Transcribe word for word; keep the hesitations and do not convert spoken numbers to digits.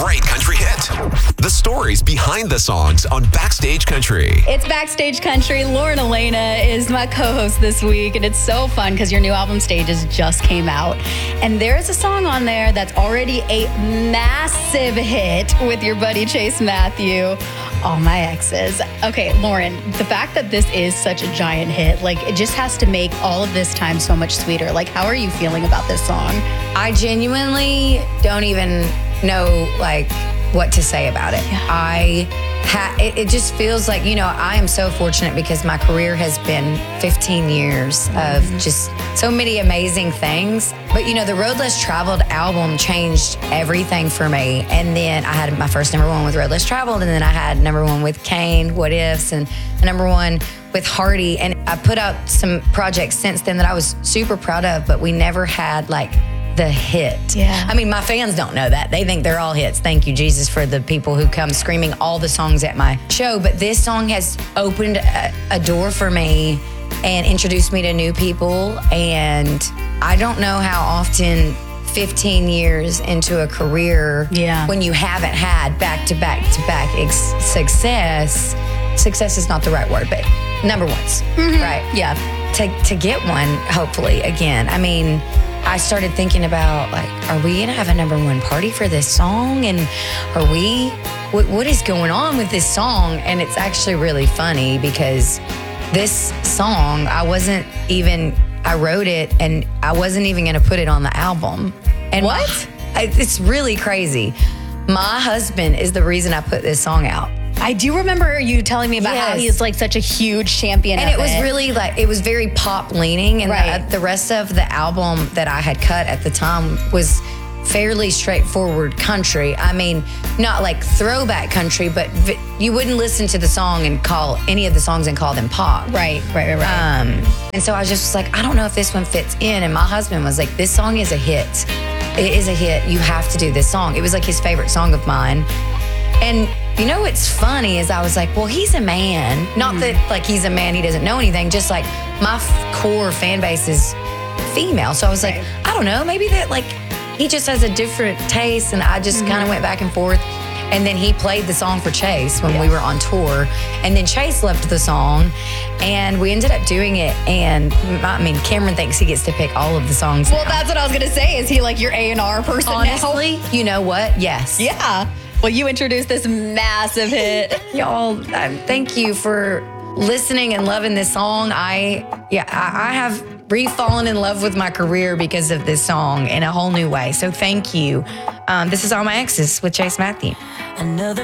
great country hit. The stories behind the songs on Backstage Country. It's Backstage Country. Lauren Elena is my co-host this week, and it's so fun because your new album Stages just came out. And there's a song on there that's already a massive hit with your buddy Chase Matthew, All My Exes. Okay, Lauren, the fact that this is such a giant hit, like it just has to make all of this time so much sweeter. Like, how are you feeling about this song? I genuinely don't even know like what to say about it. Yeah. I ha- it, it just feels like, you know, I am so fortunate because my career has been fifteen years of just so many amazing things. But you know, the Road Less Traveled album changed everything for me. And then I had my first number one with Road Less Traveled, and then I had number one with Kane, What Ifs, and a number one with Hardy. And I put out some projects since then that I was super proud of, but we never had like the hit. Yeah. I mean, my fans don't know that. They think they're all hits. Thank you, Jesus, for the people who come screaming all the songs at my show. But this song has opened a, a door for me and introduced me to new people. And I don't know how often fifteen years into a career, yeah. when you haven't had back to back to back ex- success, success is not the right word, but number ones, Mm-hmm. right? Yeah. To, to get one, hopefully, again. I mean, I started thinking about, like, are we going to have a number one party for this song? And are we, what, what is going on with this song? And it's actually really funny because this song, I wasn't even, I wrote it and I wasn't even going to put it on the album. And What? my- I- it's really crazy. My husband is the reason I put this song out. I do remember you telling me about how Yes. he's like such a huge champion And of it was really like, it was very pop leaning. And Right. the, the rest of the album that I had cut at the time was fairly straightforward country. I mean, not like throwback country, but v- you wouldn't listen to the song and call any of the songs and call them pop. Right, right, right, right. Um, and so I was just like, I don't know if this one fits in. And my husband was like, this song is a hit. It is a hit. You have to do this song. It was like his favorite song of mine. And you know what's funny is I was like, well, he's a man. Not Mm-hmm. that like he's a man, he doesn't know anything. Just like my f- core fan base is female. So I was Right. like, I don't know, maybe that like he just has a different taste. And I just Mm-hmm. kind of went back and forth. And then he played the song for Chase when we were on tour. And then Chase loved the song. And we ended up doing it. And I mean, Cameron thinks he gets to pick all of the songs. Well, now. that's what I was going to say. Is he like your A and R person now? Honestly, you know what? Yes. Yeah. Well, you introduced this massive hit. Y'all, um, thank you for listening and loving this song. I, yeah, I, I have re-fallen in love with my career because of this song in a whole new way. So thank you. Um, this is All My Exes with Chase Matthew. Another